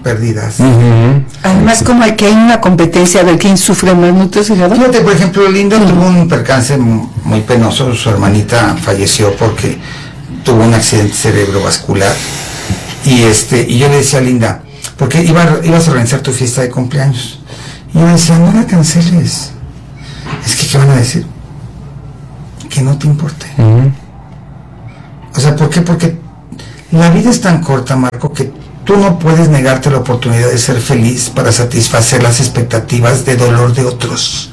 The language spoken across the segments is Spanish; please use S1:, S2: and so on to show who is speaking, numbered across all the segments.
S1: pérdidas.
S2: Además, como que hay una competencia de quién sufre más, ¿no te has fijado?
S1: Fíjate, por ejemplo, Linda tuvo un percance muy penoso. Su hermanita falleció porque tuvo un accidente cerebrovascular. Y yo le decía a Linda, porque ibas a organizar tu fiesta de cumpleaños. Y yo le decía, no la canceles. Es que, ¿qué van a decir? Que no te importe. O sea, ¿por qué? Porque la vida es tan corta, Marco, que tú no puedes negarte la oportunidad de ser feliz para satisfacer las expectativas de dolor de otros.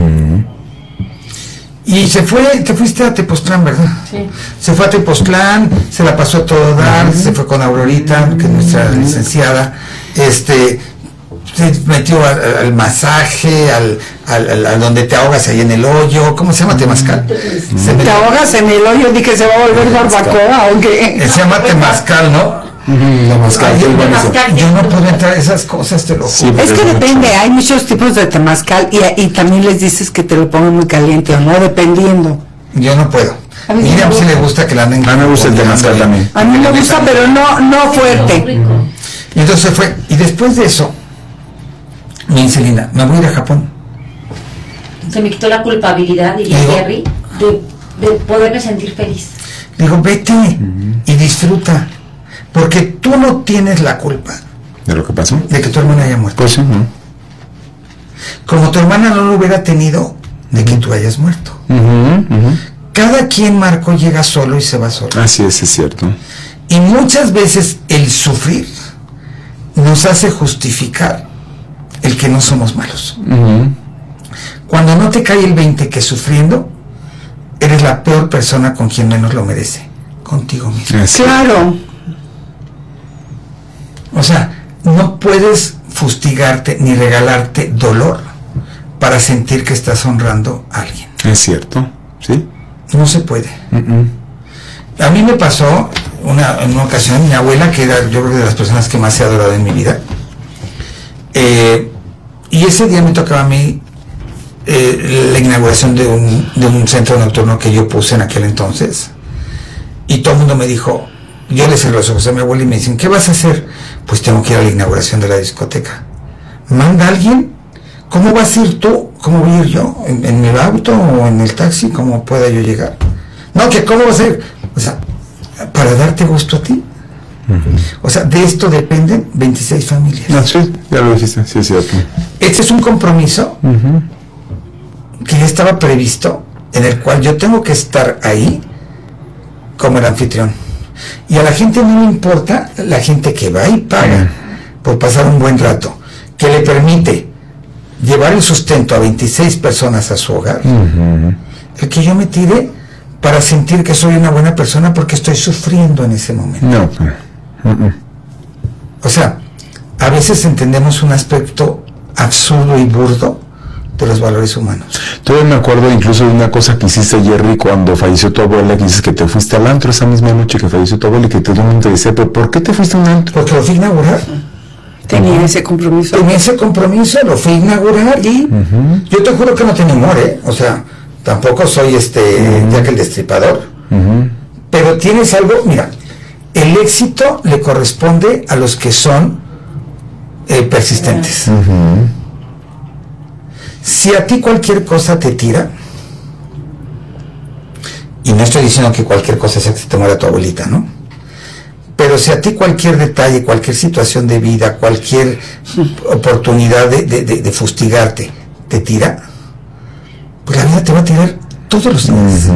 S1: Y te fuiste a Tepoztlán, ¿verdad? Sí. Se fue a Tepoztlán, se la pasó a todo dar, se fue con Aurorita, que es nuestra licenciada, se metió al masaje, al donde te ahogas ahí en el hoyo, ¿cómo se llama? Temazcal.
S2: Te ahogas en el hoyo, di que se va a volver barbacoa, ¿o qué?
S1: Se llama Temazcal, ¿no? Yo no puedo entrar a esas cosas, te lo juro.
S2: Sí, es que depende, hay muchos tipos de temazcal y también les dices que te lo pongan muy caliente o no, dependiendo.
S1: Yo no puedo. A Miriam sí le gusta que la anden.
S3: A mí me gusta el temazcal también.
S2: A mí me gusta, pero no fuerte.
S1: Y entonces se fue. Y después de eso, me dice Linda, me voy a ir a Japón.
S4: Se me quitó la culpabilidad, diría Jerry, de poderme sentir feliz.
S1: Digo, vete y disfruta. Porque tú no tienes la culpa.
S3: ¿De lo que pasó?
S1: De que tu hermana haya muerto.
S3: Pues sí, ¿no?
S1: Como tu hermana no lo hubiera tenido de que tú hayas muerto. Cada quien, Marco, llega solo y se va solo.
S3: Así es cierto.
S1: Y muchas veces el sufrir nos hace justificar el que no somos malos. Cuando no te cae el 20 que sufriendo, eres la peor persona con quien menos lo merece. Contigo mismo.
S2: Claro.
S1: O sea, no puedes fustigarte ni regalarte dolor para sentir que estás honrando a alguien.
S3: Es cierto, ¿sí?
S1: No se puede. A mí me pasó en una ocasión, mi abuela, que era yo creo que de las personas que más he adorado en mi vida, y ese día me tocaba a mí la inauguración de un centro nocturno que yo puse en aquel entonces, y todo el mundo me dijo, yo le cerré los ojos a mi abuela y me dicen, ¿qué vas a hacer? Pues tengo que ir a la inauguración de la discoteca. ¿Manda alguien? ¿Cómo vas a ir tú? ¿Cómo voy a ir yo? ¿En el auto o en el taxi? ¿Cómo pueda yo llegar? No, que ¿cómo vas a ir? O sea, para darte gusto a ti. O sea, de esto dependen 26 familias.
S3: No, sí, ya lo dijiste, sí es cierto.
S1: Este es un compromiso que ya estaba previsto, en el cual yo tengo que estar ahí como el anfitrión. Y a la gente no le importa, la gente que va y paga por pasar un buen rato, que le permite llevar el sustento a 26 personas a su hogar, el que yo me tire para sentir que soy una buena persona porque estoy sufriendo en ese momento.
S3: No.
S1: O sea, a veces entendemos un aspecto absurdo y burdo de los valores humanos.
S3: Todavía me acuerdo incluso de una cosa que hiciste, Jerry, cuando falleció tu abuela, que dices que te fuiste al antro esa misma noche que falleció tu abuela y que todo el mundo te decía, ¿pero por qué te fuiste a un antro?
S1: Porque lo fui a inaugurar.
S2: Tenía ese compromiso.
S1: Tenía ese compromiso, lo fui a inaugurar y yo te juro que no tengo humor, o sea, tampoco soy Jack el Destripador. Pero tienes algo, mira, el éxito le corresponde a los que son persistentes. Si a ti cualquier cosa te tira, y no estoy diciendo que cualquier cosa sea que se te muera tu abuelita, ¿no? Pero si a ti cualquier detalle, cualquier situación de vida, cualquier oportunidad de fustigarte te tira, pues la vida te va a tirar todos los días.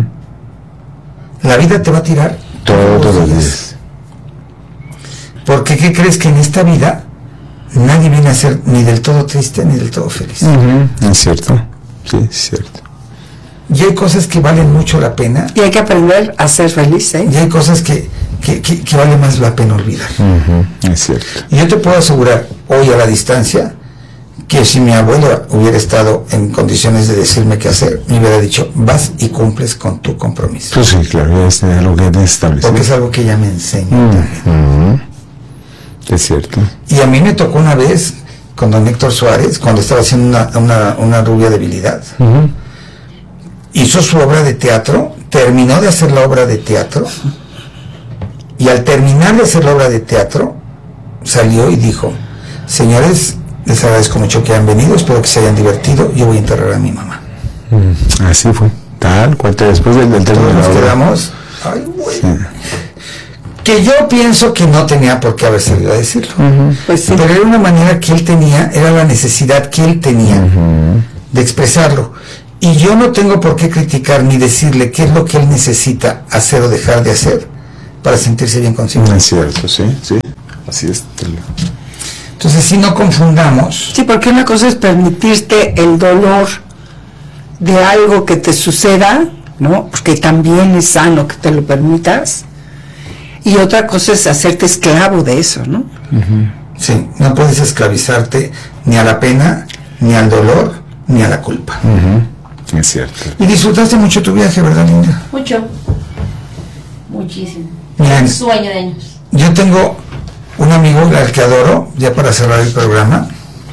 S1: La vida te va a tirar todos los días. Porque ¿qué crees? Que en esta vida nadie viene a ser ni del todo triste ni del todo feliz.
S3: Es cierto, sí, es cierto.
S1: Y hay cosas que valen mucho la pena.
S2: Y hay que aprender a ser feliz,
S1: Y hay cosas que vale más la pena olvidar.
S3: Es cierto.
S1: Y yo te puedo asegurar, hoy a la distancia, que si mi abuelo hubiera estado en condiciones de decirme qué hacer, me hubiera dicho, vas y cumples con tu compromiso.
S3: Pues sí, claro, es algo que tienes establecido.
S1: Porque es algo que ella me enseña también.
S3: Es cierto.
S1: Y a mí me tocó una vez con don Héctor Suárez, cuando estaba haciendo una rubia debilidad. Hizo su obra de teatro, terminó de hacer la obra de teatro, y al terminar de hacer la obra de teatro, salió y dijo: señores, les agradezco mucho que hayan venido, espero que se hayan divertido, yo voy a enterrar a mi mamá.
S3: Así fue, tal cual, después del término
S1: Todos
S3: de la
S1: nos
S3: obra.
S1: quedamos, ay, güey.
S3: Sí.
S1: Que yo pienso que no tenía por qué haber salido a decirlo.
S2: Pues sí.
S1: Pero era una manera que él tenía, era la necesidad que él tenía de expresarlo. Y yo no tengo por qué criticar ni decirle qué es lo que él necesita hacer o dejar de hacer para sentirse bien consigo.
S3: Es cierto, sí, así es.
S1: Entonces, si no confundamos,
S2: Sí, porque una cosa es permitirte el dolor de algo que te suceda, ¿no? Porque también es sano que te lo permitas. Y otra cosa es hacerte esclavo de eso, ¿no?
S1: sí, no puedes esclavizarte ni a la pena, ni al dolor, ni a la culpa.
S3: Es cierto.
S1: Y disfrutaste mucho tu viaje, ¿verdad, Linda?
S4: Mucho. Muchísimo.
S1: Bien.
S4: Un sueño de años.
S1: Yo tengo un amigo al que adoro, ya para cerrar el programa,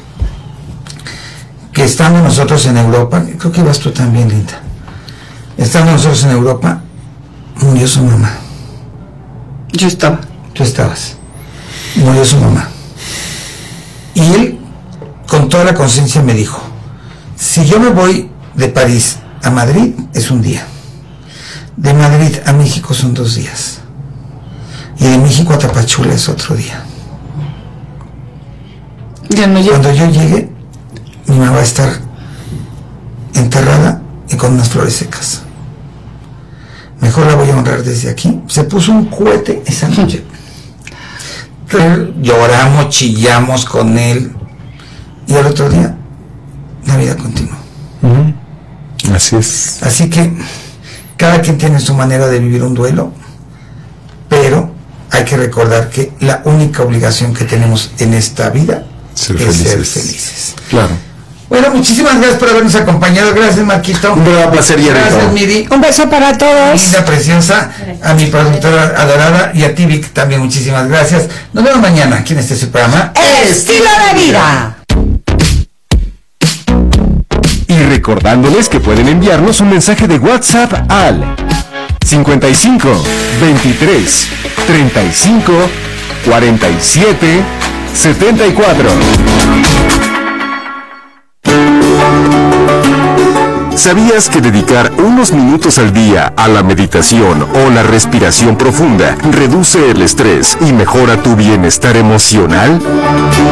S1: que estando nosotros en Europa, creo que ibas tú también, Linda, estando nosotros en Europa, murió su mamá.
S2: Yo estaba.
S1: Tú estabas. Murió su mamá. Y él, con toda la conciencia, me dijo: si yo me voy de París a Madrid, es un día. De Madrid a México son 2 días. Y de México a Tapachula es otro día.
S2: Ya no llego.
S1: Cuando yo llegue, mi mamá va a estar enterrada y con unas flores secas. Mejor la voy a honrar desde aquí. Se puso un cohete esa noche. Pero lloramos, chillamos con él. Y al otro día, la vida continuó.
S3: Así es.
S1: Así que cada quien tiene su manera de vivir un duelo, pero hay que recordar que la única obligación que tenemos en esta vida
S3: Ser
S1: es ser
S3: felices.
S1: felices.
S3: Claro.
S1: Bueno, muchísimas gracias por habernos acompañado. Gracias, Marquito.
S3: Un verdadero placer, Jerry.
S1: Gracias, Miri.
S2: Un beso para todos.
S1: Linda preciosa, a mi productora adorada y a ti, Vic, también muchísimas gracias. Nos vemos mañana aquí en este su programa.
S2: Estilo de vida.
S5: Y recordándoles que pueden enviarnos un mensaje de WhatsApp al 55 23 35 47 74. ¿Sabías que dedicar unos minutos al día a la meditación o la respiración profunda reduce el estrés y mejora tu bienestar emocional?